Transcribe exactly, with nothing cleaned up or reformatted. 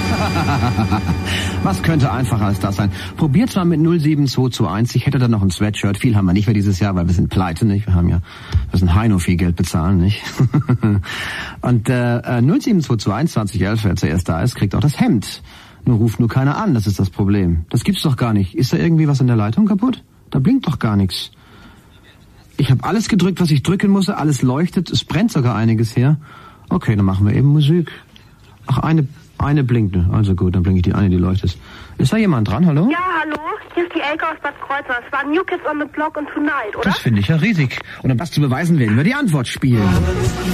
Was könnte einfacher als das sein? Probiert's mal mit null sieben zwei zwei eins. Ich hätte da noch ein Sweatshirt. Viel haben wir nicht für dieses Jahr, weil wir sind pleite, nicht? Wir haben ja, wir müssen Heino viel Geld bezahlen, nicht? Und äh, null sieben zwei zwei eins zwanzig elf, wer zuerst da ist, kriegt auch das Hemd. Nur ruft nur keiner an, das ist das Problem. Das gibt's doch gar nicht. Ist da irgendwie was in der Leitung kaputt? Da blinkt doch gar nichts. Ich habe alles gedrückt, was ich drücken musste. Alles leuchtet. Es brennt sogar einiges her. Okay, dann machen wir eben Musik. Ach, eine eine blinkt. Also gut, dann blinke ich die eine, die leuchtet. Ist da jemand dran? Hallo? Ja, hallo. Hier ist die Elke aus Bad Kreuznach. Es war New Kids on the Block und Tonight, oder? Das finde ich ja riesig. Und um das zu beweisen, werden wir die Antwort spielen.